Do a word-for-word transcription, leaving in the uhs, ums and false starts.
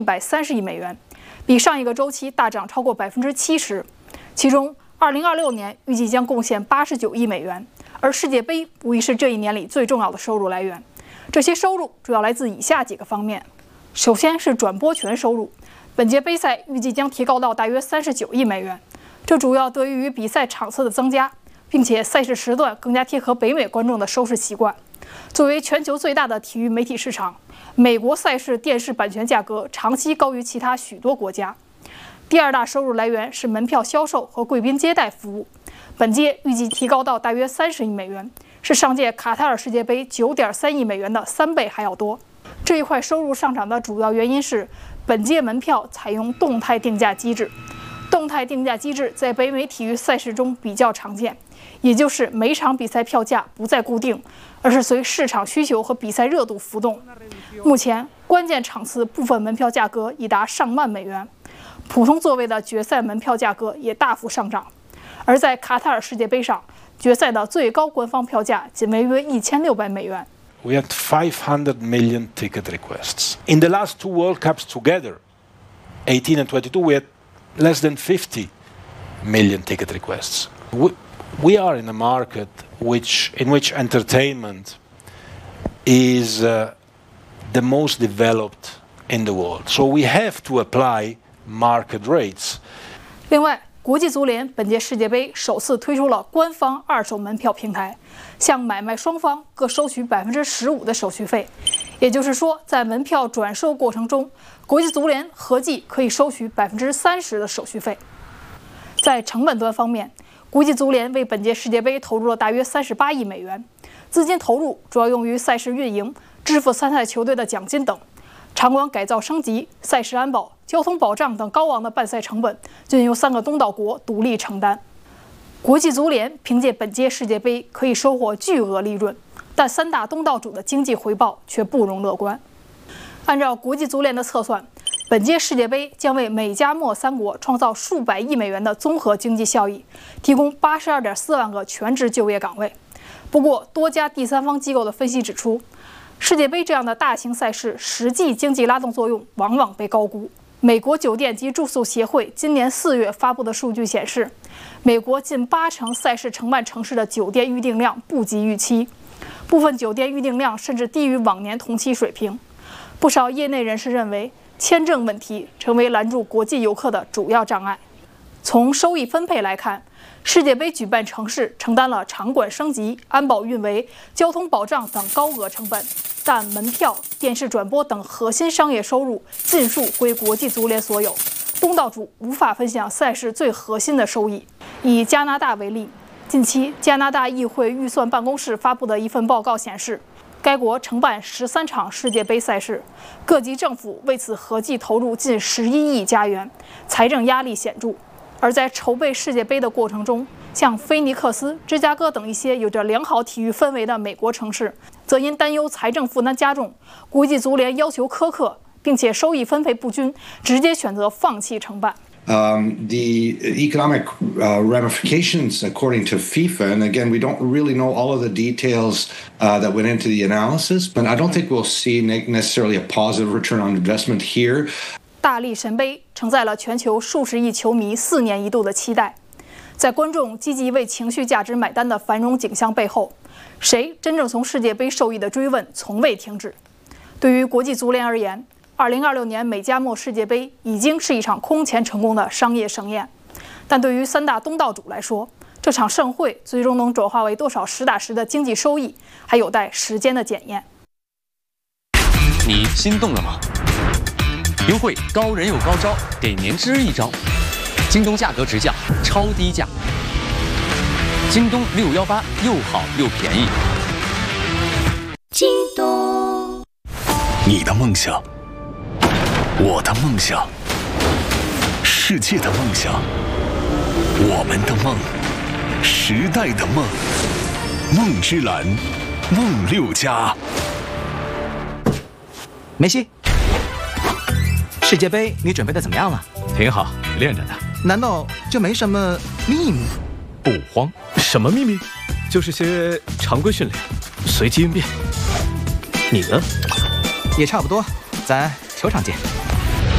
一百三十亿美元，比上一个周期大涨超过百分之七十。其中，二零二六年预计将贡献八十九亿美元，而世界杯无疑是这一年里最重要的收入来源。这些收入主要来自以下几个方面：首先是转播权收入，本届杯赛预计将提高到大约三十九亿美元，这主要得益于比赛场次的增加，并且赛事时段更加贴合北美观众的收视习惯。作为全球最大的体育媒体市场，美国赛事电视版权价格长期高于其他许多国家。第二大收入来源是门票销售和贵宾接待服务，本届预计提高到大约三十亿美元，是上届卡塔尔世界杯九点三亿美元的三倍还要多。这一块收入上涨的主要原因是本届门票采用动态定价机制。动态定价机制在北美体育赛事中比较常见，也就是每场比赛票价不再固定，而是随市场需求和比赛热度浮动。目前，关键场次部分门票价格已达上万美元，普通座位的决赛门票价格也大幅上涨。而在卡塔尔世界杯上，决赛的最高官方票价仅为约一千六百美元。 We had five hundred million ticket requests. In the last two World Cups together, eighteen and twenty-two, we had less than fifty million ticket requests. We, we are in a market which, in which entertainment is uh, the most developed in the world. So we have to apply market rates. 另外，国际足联本届世界杯首次推出了官方二手门票平台，向买卖双方各收取百分之十五的手续费。也就是说，在门票转售过程中，国际足联合计可以收取百分之三十的手续费。在成本端方面，国际足联为本届世界杯投入了大约三十八亿美元，资金投入主要用于赛事运营、支付参赛球队的奖金等。场馆改造升级、赛事安保、交通保障等高昂的办赛成本，均由三个东道国独立承担。国际足联凭借本届世界杯可以收获巨额利润，但三大东道主的经济回报却不容乐观。按照国际足联的测算，本届世界杯将为美加墨三国创造数百亿美元的综合经济效益，提供八十二点四万个全职就业岗位。不过，多家第三方机构的分析指出，世界杯这样的大型赛事实际经济拉动作用往往被高估。美国酒店及住宿协会今年四月发布的数据显示，美国近八成赛事承办城市的酒店预订量不及预期，部分酒店预订量甚至低于往年同期水平。不少业内人士认为，签证问题成为拦住国际游客的主要障碍。从收益分配来看，世界杯举办城市承担了场馆升级、安保运维、交通保障等高额成本，但门票、电视转播等核心商业收入尽数归国际足联所有，东道主无法分享赛事最核心的收益。以加拿大为例，近期加拿大议会预算办公室发布的一份报告显示，该国承办十三场世界杯赛事，各级政府为此合计投入近十一亿加元，财政压力显著。而在筹备世界杯的过程中，像菲尼克斯、芝加哥等一些有着良好体育氛围的美国城市，则因担忧财政负担加重，国际足联要求苛刻，并且收益分配不均，直接选择放弃承办。 Um, the economic uh, ramifications, according to FIFA, and again, we don't really know all of the details uh, that went into the analysis, but I don't think we'll see necessarily a positive return on investment here. 大力神杯承载了全球数十亿球迷四年一度的期待，在观众积极为情绪价值买单的繁荣景象背后，谁真正从世界杯受益的追问从未停止。对于国际足联而言，二零二六年美加墨世界杯已经是一场空前成功的商业盛宴，但对于三大东道主来说，这场盛会最终能转化为多少实打实的经济收益，还有待时间的检验。 你心动了吗？优惠高人有高招，给年支一招，京东价格直降，超低价。京东六一八又好又便宜。 京东， 你的梦想，我的梦想，世界的梦想，我们的梦，时代的梦，梦之蓝，梦六家。 梅西，世界杯你准备的怎么样了？ 挺好，练着呢。 难道就没什么秘密？ 不慌，什么秘密？就是些常规训练，随机应变。你呢？ 也差不多，咱球场见。